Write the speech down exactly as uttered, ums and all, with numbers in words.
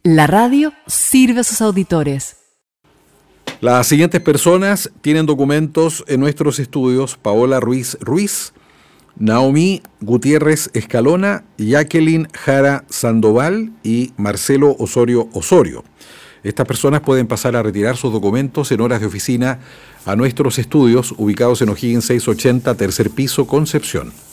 La radio sirve a sus auditores. Las siguientes personas tienen documentos en nuestros estudios: Paola Ruiz Ruiz, Naomi Gutiérrez Escalona, Jacqueline Jara Sandoval y Marcelo Osorio Osorio. Estas personas pueden pasar a retirar sus documentos en horas de oficina a nuestros estudios ubicados en O'Higgins seiscientos ochenta, tercer piso, Concepción.